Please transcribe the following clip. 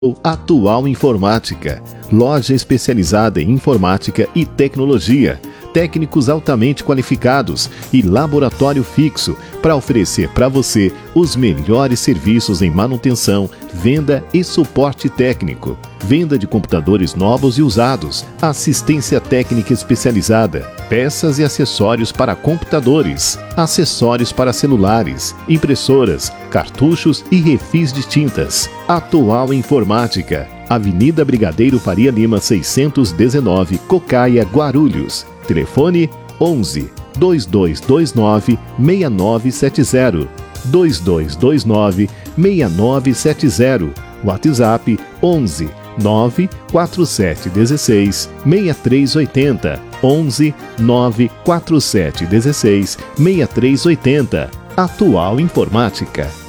Atual Informática, loja especializada em informática e tecnologia, técnicos altamente qualificados e laboratório fixo para oferecer para você os melhores serviços em manutenção, venda e suporte técnico. Venda de computadores novos e usados, assistência técnica especializada, peças e acessórios para computadores, acessórios para celulares, impressoras, cartuchos e refis de tintas. Atual Informática, Avenida Brigadeiro Faria Lima 619, Cocaia, Guarulhos. Telefone 11 2229 6970, 2229 6970. WhatsApp 11 94716 6380, 11 94716 6380. Atual Informática.